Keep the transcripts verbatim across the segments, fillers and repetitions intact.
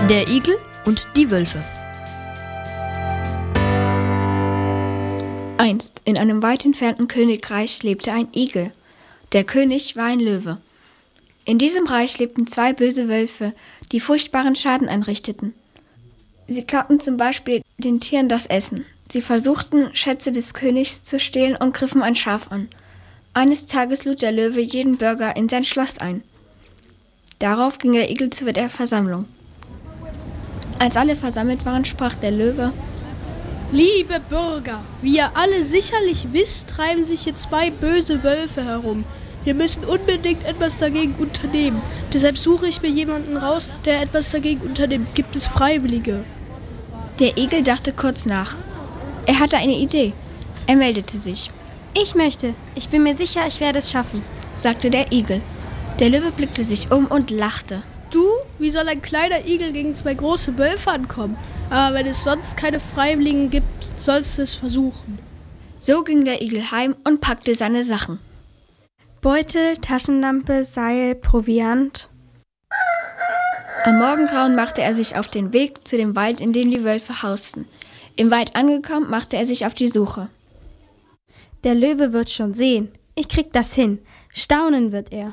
Der Igel und die Wölfe. Einst in einem weit entfernten Königreich lebte ein Igel. Der König war ein Löwe. In diesem Reich lebten zwei böse Wölfe, die furchtbaren Schaden anrichteten. Sie klauten zum Beispiel den Tieren das Essen. Sie versuchten, Schätze des Königs zu stehlen und griffen ein Schaf an. Eines Tages lud der Löwe jeden Bürger in sein Schloss ein. Darauf ging der Igel zu der Versammlung. Als alle versammelt waren, sprach der Löwe: Liebe Bürger, wie ihr alle sicherlich wisst, treiben sich hier zwei böse Wölfe herum. Wir müssen unbedingt etwas dagegen unternehmen. Deshalb suche ich mir jemanden raus, der etwas dagegen unternimmt. Gibt es Freiwillige? Der Igel dachte kurz nach. Er hatte eine Idee. Er meldete sich. Ich möchte. Ich bin mir sicher, ich werde es schaffen, sagte der Igel. Der Löwe blickte sich um und lachte. Du? Wie soll ein kleiner Igel gegen zwei große Wölfe ankommen? Aber wenn es sonst keine Freiwilligen gibt, sollst du es versuchen. So ging der Igel heim und packte seine Sachen. Beutel, Taschenlampe, Seil, Proviant. Am Morgengrauen machte er sich auf den Weg zu dem Wald, in dem die Wölfe hausten. Im Wald angekommen, machte er sich auf die Suche. Der Löwe wird schon sehen. Ich krieg das hin. Staunen wird er.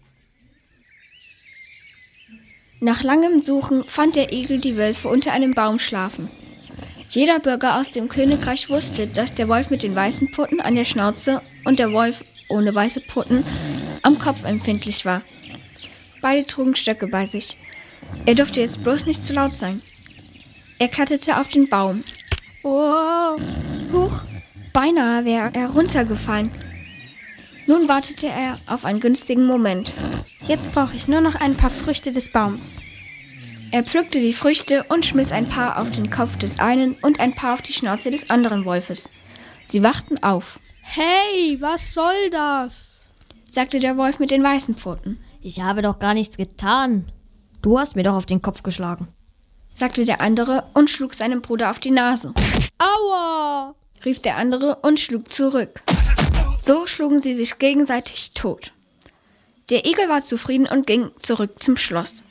Nach langem Suchen fand der Igel die Wölfe unter einem Baum schlafen. Jeder Bürger aus dem Königreich wusste, dass der Wolf mit den weißen Pfoten an der Schnauze und der Wolf ohne weiße Pfoten am Kopf empfindlich war. Beide trugen Stöcke bei sich. Er durfte jetzt bloß nicht zu laut sein. Er kletterte auf den Baum. Oh, Huch, beinahe wäre er runtergefallen. Nun wartete er auf einen günstigen Moment. Jetzt brauche ich nur noch ein paar Früchte des Baums. Er pflückte die Früchte und schmiss ein paar auf den Kopf des einen und ein paar auf die Schnauze des anderen Wolfes. Sie wachten auf. Hey, was soll das? Sagte der Wolf mit den weißen Pfoten. Ich habe doch gar nichts getan. Du hast mir doch auf den Kopf geschlagen, sagte der andere und schlug seinem Bruder auf die Nase. Aua! Rief der andere und schlug zurück. So schlugen sie sich gegenseitig tot. Der Igel war zufrieden und ging zurück zum Schloss.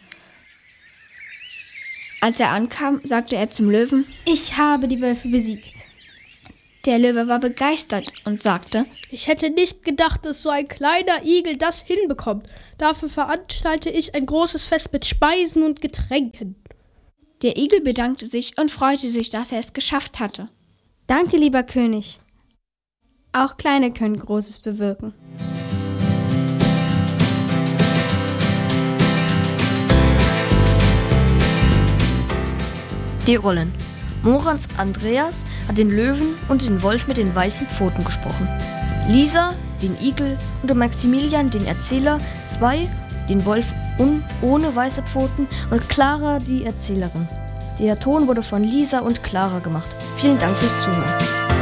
Als er ankam, sagte er zum Löwen: Ich habe die Wölfe besiegt. Der Löwe war begeistert und sagte: Ich hätte nicht gedacht, dass so ein kleiner Igel das hinbekommt. Dafür veranstalte ich ein großes Fest mit Speisen und Getränken. Der Igel bedankte sich und freute sich, dass er es geschafft hatte. Danke, lieber König. Auch Kleine können Großes bewirken. Die Rollen. Morans Andreas hat den Löwen und den Wolf mit den weißen Pfoten gesprochen. Lisa, den Igel, und Maximilian, den Erzähler, zwei, den Wolf un- ohne weiße Pfoten, und Clara, die Erzählerin. Der Ton wurde von Lisa und Clara gemacht. Vielen Dank fürs Zuhören.